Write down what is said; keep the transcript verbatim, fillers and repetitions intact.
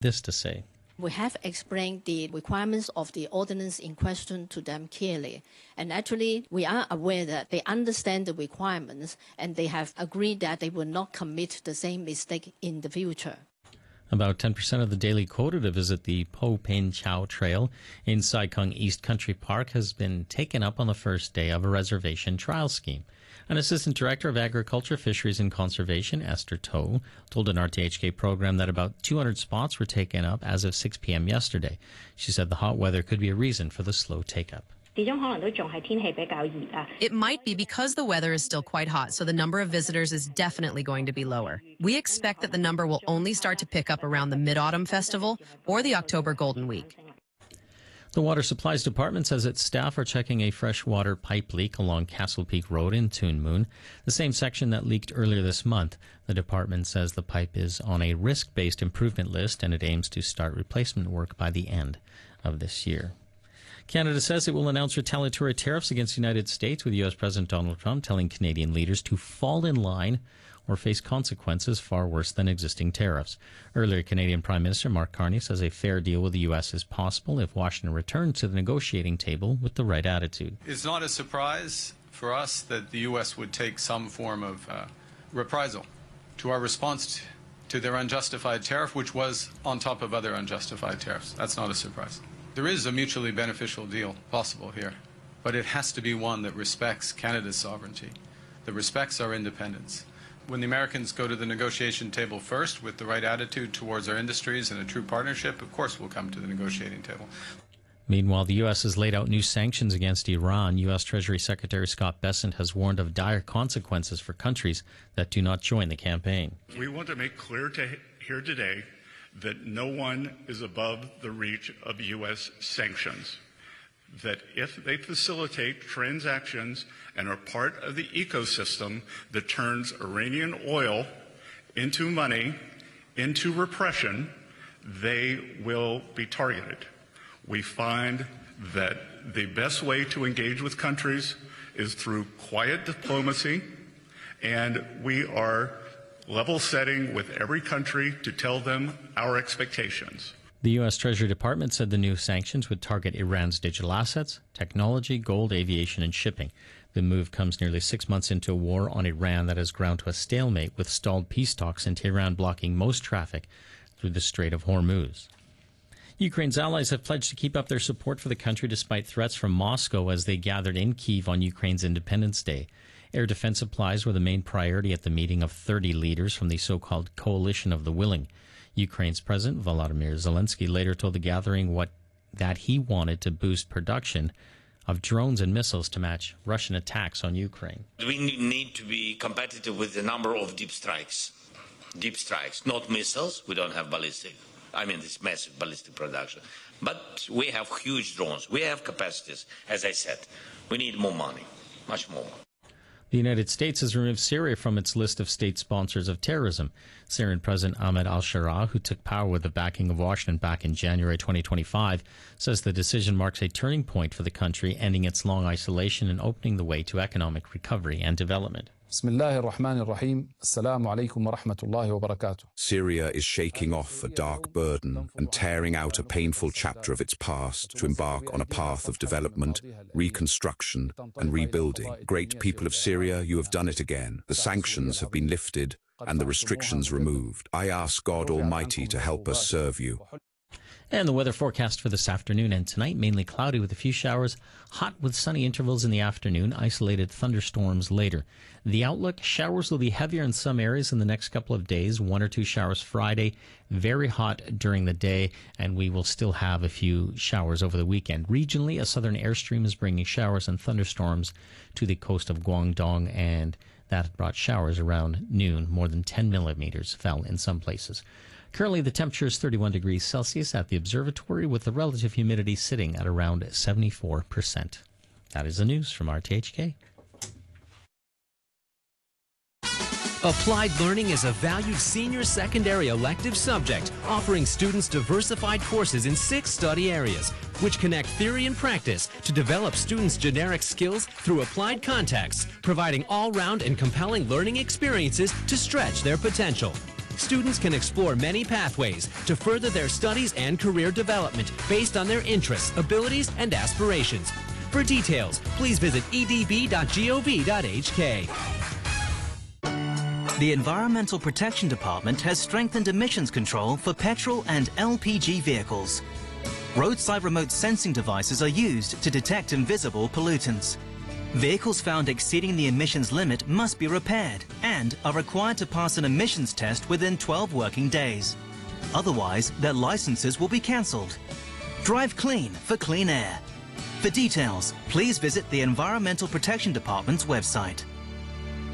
this to say. We have explained the requirements of the ordinance in question to them clearly. And actually, we are aware that they understand the requirements and they have agreed that they will not commit the same mistake in the future. About ten percent of the daily quota to visit the Po Pin Chau Trail in Sai Kung East Country Park has been taken up on the first day of a reservation trial scheme. An Assistant Director of Agriculture, Fisheries and Conservation, Esther To, told an R T H K program that about two hundred spots were taken up as of six p.m. yesterday. She said the hot weather could be a reason for the slow take-up. It might be because the weather is still quite hot, so the number of visitors is definitely going to be lower. We expect that the number will only start to pick up around the Mid-Autumn Festival or the October Golden Week. The Water Supplies Department says its staff are checking a freshwater pipe leak along Castle Peak Road in Toon Moon, the same section that leaked earlier this month. The department says the pipe is on a risk-based improvement list and it aims to start replacement work by the end of this year. Canada says it will announce retaliatory tariffs against the United States, with U S President Donald Trump telling Canadian leaders to fall in line or face consequences far worse than existing tariffs. Earlier, Canadian Prime Minister Mark Carney says a fair deal with the U S is possible if Washington returns to the negotiating table with the right attitude. It's not a surprise for us that the U S would take some form of uh, reprisal to our response to their unjustified tariff, which was on top of other unjustified tariffs. That's not a surprise. There is a mutually beneficial deal possible here, but it has to be one that respects Canada's sovereignty, that respects our independence. When the Americans go to the negotiation table first with the right attitude towards our industries and a true partnership, of course we'll come to the negotiating table. Meanwhile, the U S has laid out new sanctions against Iran. U S Treasury Secretary Scott Bessent has warned of dire consequences for countries that do not join the campaign. We want to make clear to here today that no one is above the reach of U S sanctions, that if they facilitate transactions and are part of the ecosystem that turns Iranian oil into money, into repression, they will be targeted. We find that the best way to engage with countries is through quiet diplomacy, and we are level setting with every country to tell them our expectations. The U S Treasury Department said the new sanctions would target Iran's digital assets, technology, gold, aviation, and shipping. The move comes nearly six months into a war on Iran that has ground to a stalemate, with stalled peace talks and Tehran blocking most traffic through the Strait of Hormuz. Ukraine's allies have pledged to keep up their support for the country despite threats from Moscow as they gathered in Kyiv on Ukraine's Independence Day. Air defense supplies were the main priority at the meeting of thirty leaders from the so-called Coalition of the Willing. Ukraine's President Volodymyr Zelensky later told the gathering what that he wanted to boost production of drones and missiles to match Russian attacks on Ukraine. We need to be competitive with the number of deep strikes. Deep strikes, not missiles. We don't have ballistic. I mean, this massive ballistic production. But we have huge drones. We have capacities. As I said, we need more money, much more. The United States has removed Syria from its list of state sponsors of terrorism. Syrian President Ahmed al-Sharaa, who took power with the backing of Washington back in January twenty twenty-five, says the decision marks a turning point for the country, ending its long isolation and opening the way to economic recovery and development. Syria is shaking off a dark burden and tearing out a painful chapter of its past to embark on a path of development, reconstruction, and rebuilding. Great people of Syria, you have done it again. The sanctions have been lifted and the restrictions removed. I ask God Almighty to help us serve you. And the weather forecast for this afternoon and tonight, mainly cloudy with a few showers, hot with sunny intervals in the afternoon, isolated thunderstorms later. The outlook, showers will be heavier in some areas in the next couple of days, one or two showers Friday, very hot during the day, and we will still have a few showers over the weekend. Regionally, a southern airstream is bringing showers and thunderstorms to the coast of Guangdong, and that brought showers around noon. More than ten millimeters fell in some places. Currently, the temperature is thirty-one degrees Celsius at the observatory, with the relative humidity sitting at around seventy-four percent. That is the news from R T H K. Applied Learning is a valued senior secondary elective subject, offering students diversified courses in six study areas, which connect theory and practice to develop students' generic skills through applied contexts, providing all-round and compelling learning experiences to stretch their potential. students can explore many pathways to further their studies and career development based on their interests, abilities, and aspirations. For details, please visit e d b dot gov dot h k. The Environmental Protection Department has strengthened emissions control for petrol and L P G vehicles. Roadside remote sensing devices are used to detect invisible pollutants. Vehicles found exceeding the emissions limit must be repaired and are required to pass an emissions test within twelve working days. Otherwise, their licenses will be cancelled. Drive clean for clean air. For details, please visit the Environmental Protection Department's website.